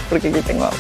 porque aquí tengo agua.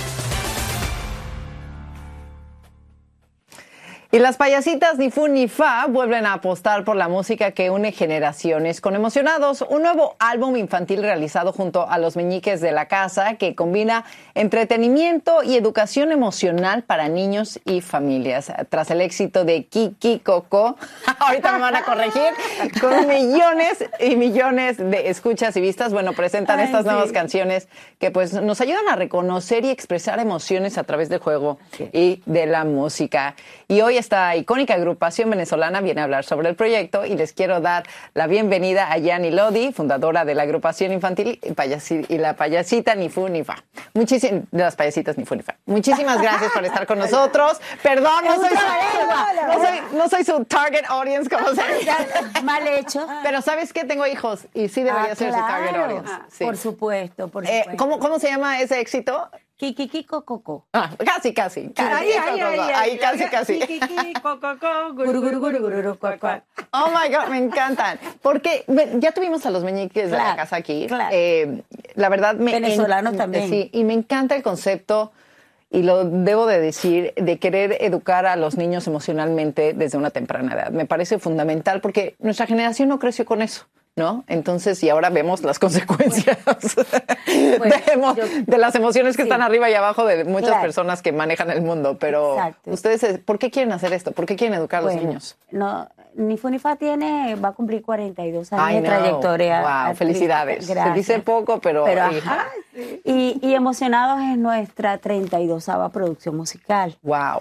Y las payasitas ni fu ni fa vuelven a apostar por la música que une generaciones con Emocionados, un nuevo álbum infantil realizado junto a los meñiques de la casa que combina entretenimiento y educación emocional para niños y familias. Tras el éxito de Kiki Coco, ahorita me van a corregir, con millones y millones de escuchas y vistas, bueno, presentan estas nuevas canciones que pues nos ayudan a reconocer y expresar emociones a través del juego y de la música. Y hoy esta icónica agrupación venezolana viene a hablar sobre el proyecto y les quiero dar la bienvenida a Yani Lodi, fundadora de la agrupación infantil y la payasita ni fu ni fa. De las payasitas ni fu ni fa. Muchísimas gracias por estar con nosotros. Perdón, no soy su target audience, como se dice. Mal hecho. Pero ¿sabes qué? Tengo hijos y sí debería ser su target audience. Sí. Por supuesto, por supuesto. ¿Cómo se llama ese éxito? Kiki Coco. Casi. Ahí casi. Oh my God, me encantan. Porque ya tuvimos a los meñiques de la casa aquí. Claro. La verdad venezolanos también. Sí, y me encanta el concepto, y lo debo de decir, de querer educar a los niños emocionalmente desde una temprana edad. Me parece fundamental porque nuestra generación no creció con eso, ¿no? Entonces, y ahora vemos las consecuencias de las emociones que están arriba y abajo de muchas personas que manejan el mundo. Pero ustedes, ¿por qué quieren hacer esto? ¿Por qué quieren educar a los niños? No, ni fu ni fa va a cumplir 42 años de trayectoria. Wow, felicidades. Gracias. Se dice poco, pero ajá. Y Emocionados es nuestra 32ª producción musical. Wow.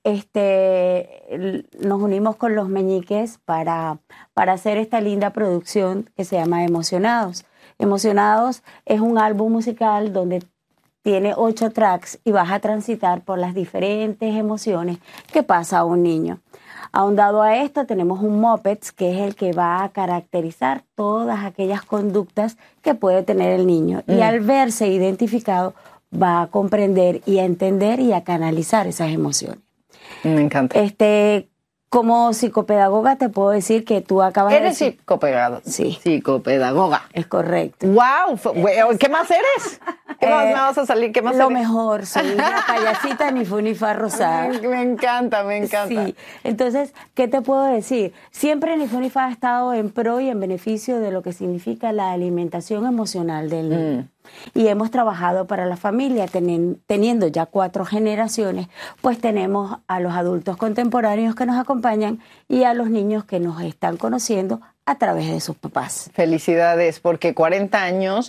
Nos unimos con los meñiques para hacer esta linda producción que se llama Emocionados. Emocionados es un álbum musical donde tiene 8 tracks y vas a transitar por las diferentes emociones que pasa a un niño. Ahondado a esto, tenemos un Muppets, que es el que va a caracterizar todas aquellas conductas que puede tener el niño. Y al verse identificado, va a comprender y a entender y a canalizar esas emociones. Me encanta. Como psicopedagoga te puedo decir que tú acabas de decir... ¿Eres psicopedagoga? Sí. Psicopedagoga. Es correcto. ¡Wow! ¿Qué más eres? ¿Qué más me vas a salir? ¿Qué más lo eres? Mejor, soy una payasita ni fu ni fa rosada. Me encanta. Sí. Entonces, ¿qué te puedo decir? Siempre ni fu ni fa ha estado en pro y en beneficio de lo que significa la alimentación emocional del niño. Y hemos trabajado para la familia, teniendo ya 4 generaciones, pues tenemos a los adultos contemporáneos que nos acompañan y a los niños que nos están conociendo a través de sus papás. Felicidades, porque 40 años...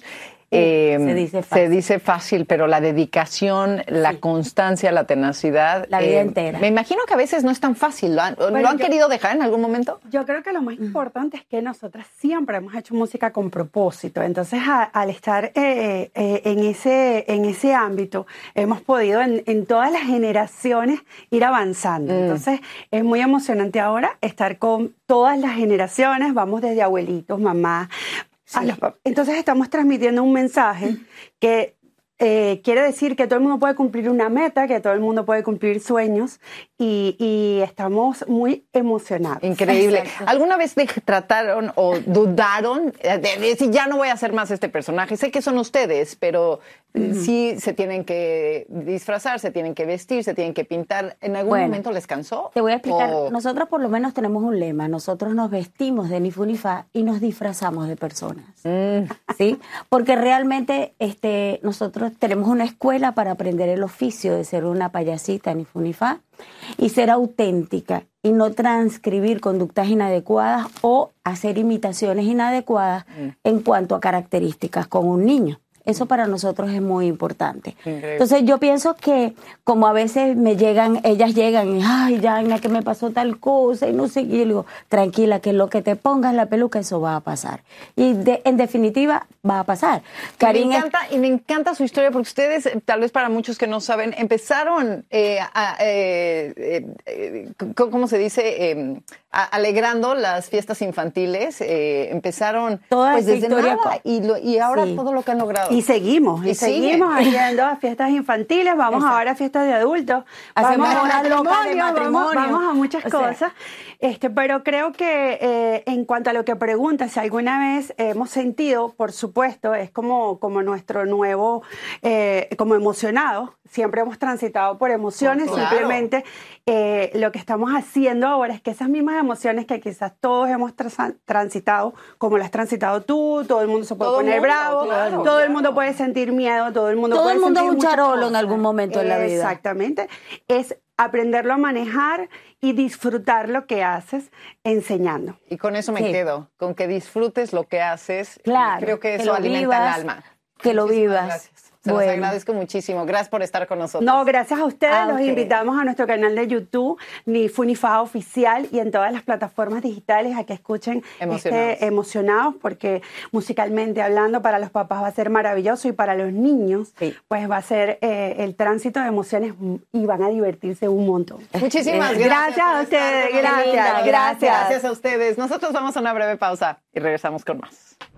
se dice fácil, pero la dedicación, la constancia, la tenacidad... La vida entera. Me imagino que a veces no es tan fácil. ¿Lo han querido dejar en algún momento? Yo creo que lo más importante es que nosotras siempre hemos hecho música con propósito. Entonces, al estar en ese ámbito, hemos podido en todas las generaciones ir avanzando. Entonces, es muy emocionante ahora estar con todas las generaciones. Vamos desde abuelitos, mamá... Sí. Entonces estamos transmitiendo un mensaje que quiere decir que todo el mundo puede cumplir una meta, que todo el mundo puede cumplir sueños y estamos muy emocionados. Increíble. Exacto. ¿Alguna vez trataron o dudaron de decir ya no voy a hacer más este personaje? Sé que son ustedes, pero sí se tienen que disfrazar, se tienen que vestir, se tienen que pintar. ¿En algún momento les cansó? Te voy a explicar. Nosotros por lo menos tenemos un lema. Nosotros nos vestimos de ni fu ni fa y nos disfrazamos de personas. ¿Sí? Porque realmente nosotros tenemos una escuela para aprender el oficio de ser una payasita ni fu ni fa y ser auténtica y no transcribir conductas inadecuadas o hacer imitaciones inadecuadas en cuanto a características con un niño. Eso para nosotros es muy importante. Increíble. Entonces yo pienso que como a veces ellas llegan y, ay, Yana, que me pasó tal cosa y no sé, y yo digo, tranquila, que lo que te pongas la peluca, eso va a pasar. Y en definitiva, va a pasar. Me encanta su historia porque ustedes, tal vez para muchos que no saben, empezaron ¿cómo se dice? alegrando las fiestas infantiles. Empezaron Toda pues esa desde historia nada y ahora sí. todo lo que han logrado. Y seguimos yendo a fiestas infantiles, vamos Exacto. ahora a fiestas de adultos, Hacemos vamos a horas locas de matrimonio, matrimonio. vamos a muchas O sea, cosas. Pero creo que en cuanto a lo que preguntas, si alguna vez hemos sentido, por supuesto, es como nuestro nuevo, como emocionados, siempre hemos transitado por emociones, Claro. simplemente lo que estamos haciendo ahora es que esas mismas emociones que quizás todos hemos transitado, como las has transitado tú, todo el mundo se puede Todo el poner mundo, bravo, claro, todo el claro. mundo puede sentir miedo, todo el mundo Todo puede el mundo sentir es un muchas charolo en cosas. algún momento de la vida. Exactamente. Es aprenderlo a manejar y disfrutar lo que haces enseñando. Y con eso me Sí. quedo, con que disfrutes lo que haces. Claro, Creo que que eso lo alimenta el vivas, alma. que lo Muchísimas vivas. Gracias. Se los Bueno. agradezco muchísimo. Gracias por estar con nosotros. No, gracias a ustedes. Ah, Los ok. invitamos a nuestro canal de YouTube, Ni Fu Ni Fa Oficial, y en todas las plataformas digitales a que escuchen Emocionados, porque musicalmente hablando para los papás va a ser maravilloso y para los niños Sí. pues va a ser el tránsito de emociones y van a divertirse un montón. Muchísimas gracias. Gracias a por estar ustedes, con nosotros. gracias, linda, gracias. Gracias a ustedes. Nosotros vamos a una breve pausa y regresamos con más.